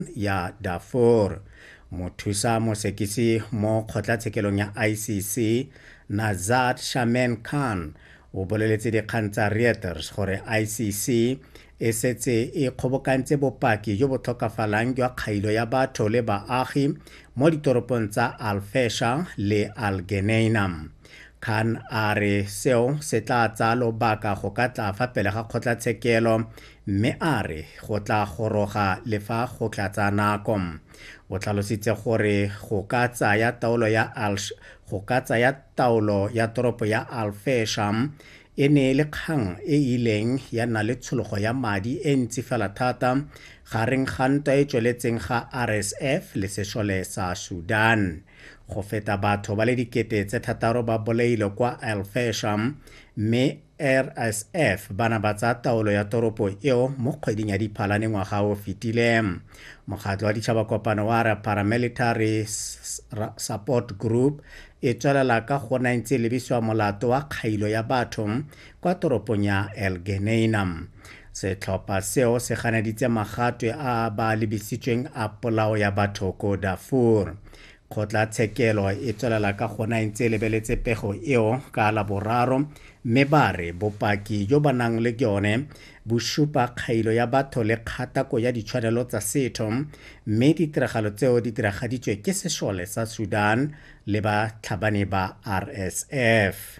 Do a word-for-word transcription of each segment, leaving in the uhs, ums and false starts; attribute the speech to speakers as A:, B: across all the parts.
A: ya Darfur. Mothusa mosekisi mo kgotlatshekelong ya I C C Nazat Shaman Khan o boleletse dikgang tsa Reuters gore I C C e setse e kgobokantse bopaki jo bo tlhokafalang jwa kgailo ya batho le baagi mo ditoropong tsa Al-Fasher le Al-Geneina. Khan a re seo se tla tsaya lobaka go ka tla fa pele ga kgotlatshekelo mme a re go tla goroga le fa go tla tsa nako. O tlhalositse gore go ka tsaya taolo ya al go ka tsaya taolo ya toropo ya Al-Fasher e ne le kgang e ileng ya nna le tshologo ya madi e ntsi fela thata gareng ga ntwa e tsweletseng ga R S F le sešole sa Sudan. Go feta batho ba le dikete tse thataro ba boleile kwa Al-Fasher mme R S F bana ba tsa taolo ya toropo eo mo kgweding ya Diphalane ngwaga o fetile. Mokgatlo wa Ditšhabakopano wa re Paramilitary Support Group e tswelela ka go na ntse lebisiwa molato wa kgailo ya batho kwa toropong ya Al-Geneina. Setlhopha seo se ganeditse magatwe a ba lebisitsweng a polao ya batho ko Darfur. Kgotlatshekelo e tswelela ka go na ntse lebeletse pego eo ka la boraro mme ba re bopaki jo ba nang le yone bo supa kgailo ya batho le kgatako ya ditshwanelo tsa setho mme ditiragalo tseo di diragaditswe ke sešole sa Sudan le batlhabani ba R S F.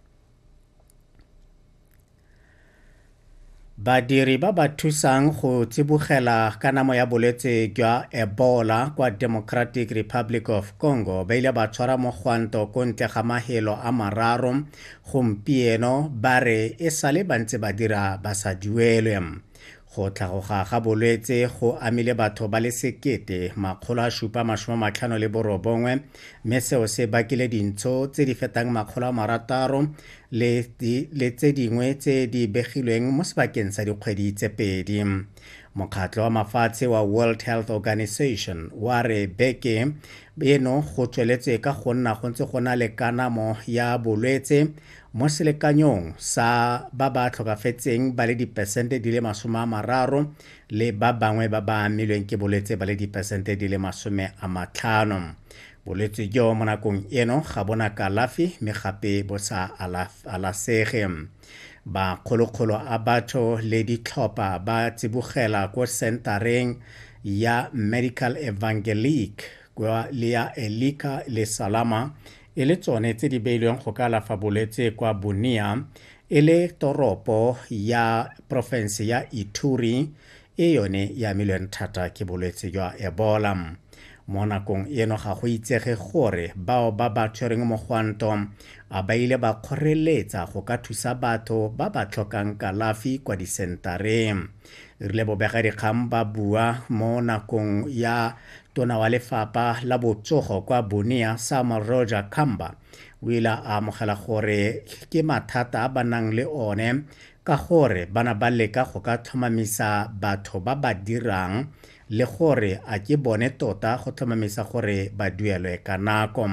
A: Badiri ba ba thusang go tsibogela ka namo ya bolwetse jwa Ebola kwa Democratic Republic of Congo ba ile ba tshwara mogwanto ko ntle ga mahelo a mararo gompieno ba re e sale ba ntse ba dira ba sa duelwe. Go tlhagoga ga bolwetse go amile batho ba le sekete makgolo a supa masome a matlhano le borobongwe mme seo se bakile dintsho tse di fetang makgolo a marataro le tse dingwe tse di begilweng mo sebakeng sa dikgwedi tse pedi. Mokgatlo wa mafatshe wa World Health Organization wa re beke eno go tsweletse ka go nna go ntse go na le kanamo ya bolwetse mo selekanyong sa ba ba tlhokafetseng ba le dipersente di le masome a mararo le ba bangwe ba ba amilweng ke bolwetse ba le dipersente di le masome a matlhano. Bolwetse jo mo nakong eno ga bona kalafi mme gape bo sa alasege. Ba kgolokgolo a batho le ditlhopha ba tsibogela ko sentareng ya Medical Evangelique kwa le ya Elika le Salama e le tsone tse di beilweng go ka alafa bolwetse kwa Bunia e le toropo ya province ya Ituri e yone ya mileng thata ke bolwetse jwa Ebola. Mo nakong eno ga go itsege gore bao ba ba tshwereng mogwanto a ba ile ba kgoreletsa go ka thusa batho ba ba tlhokang kalafi kwa disentareng. Rile bobegadikgang ba bua mo nakong ya tona wa lefapha la botsogo kwa Bunia Samuel Roger Kamba o ile a amogela gore ke mathata a ba nang le one ka gore bana ba leka go ka tlhomamisa batho ba ba dirang le gore a ke bone tota go tlhomamisa gore ba duelwe ka nako.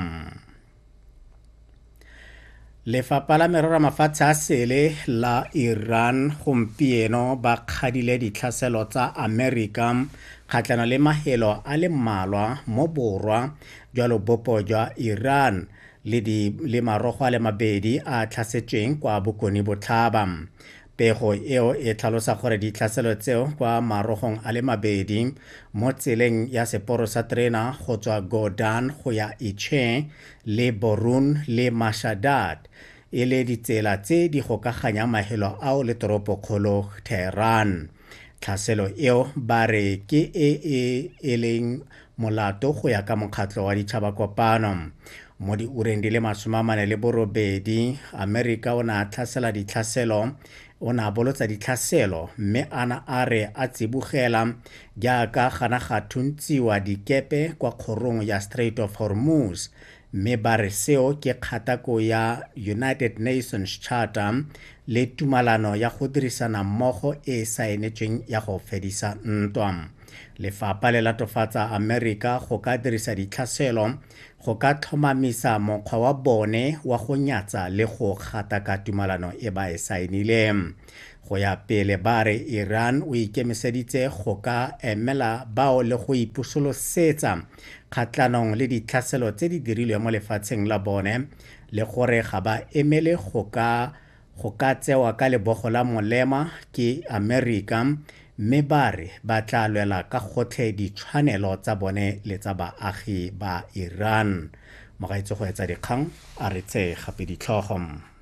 A: Lefapha la merero mafatshe a sele la Iran gompieno ba kgadile ditlhaselo tsa Amerika kgatlhanong le mahelo a le mmalwa mo borwa jwa lobopo jwa Iran le di le marogo a le mabedi a tlhasetsweng kwa bokoni botlhaba. Pego eo e tlhalosa gore ditlhaselo tseo kwa marogong a le mabedi mo tseleng ya seporo sa terena go tswa Godan go ya Iche le Borun le Mashhad e le ditsela tse di gokaganyang mahelo ao le toropo kgolo Tehran. Tlhaselo eo ba re ke e e leng molato go ya ka mokgatlo wa Ditšhabakopano. Mo diureng di le masome a mane le borobedi Amerika o na tlhasela ditlhaselo o na bolotsa ditlhaselo mme ana a re a tsibogela jaaka gana ga thuntsiwa dikepe kwa kgorong ya Strait of Hormuz mme ba re seo ke kgatako ya United Nations Charter le tumalano ya go dirisana mmogo e saenetsweng ya go fedisa ntwa. lefapha le latofatsa Amerika go ka dirisa ditlhaselo go ka tlhomamisa mokgwa wa bone wa go nyatsa le go gataka tumalano e ba e saenileng. Go ya pele ba re Iran o ikemiseditse go ka emela bao le go ipusolosetsa kgatlanong le ditlhaselo tse di dirilweng mo lefatsheng la bone le gore ga ba emele go ka go ka tsewa ka lebogo la molema ke Amerika, mme ba re ba tla lwela ka gotlhe ditshwanelo tsa bone le tsa baagi ba Iran. Mogaetso go etsa dikgang a re tse gape ditlhogo.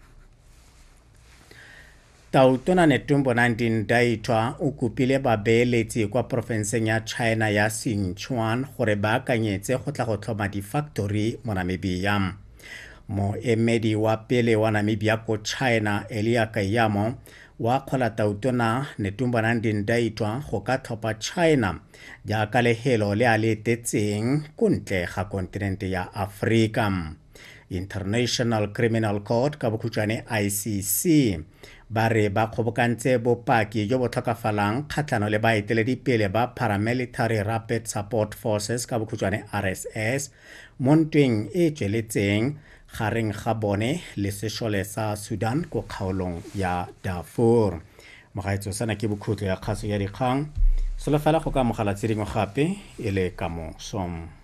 A: Tautona Netumbo Nandi-Ndaitwah o kopile babeeletsi kwa porofenseng ya China ya Sichuan gore ba akanyetse go tla go tlhoma di-factory mo Namibia. Moemedi wa pele wa Namibia ko China, Elia Kayamo, wa kgola Tautona Netumbo Nandi-Ndaitwah go ka tlhopha China jaaka lehelo le a le etetseng ko ntle ga kontinente ya Afrika. International Criminal Court ka bokhutshwane I C C ba re ba kgobokantse bopaki jo bo tlhokafalang kgatlhano le baeteledipele ba Paramilitary Rapid Support Forces ka bokhutshwane R S S mo ntweng e tsweletseng gareng ga bone le sešole sa Sudan ko kgaolong ya Darfur. Mogaetso sana ke bokhutlo ya kgaso ya dikgang solofela go ka mogala tse dingwe gape e le ka moso.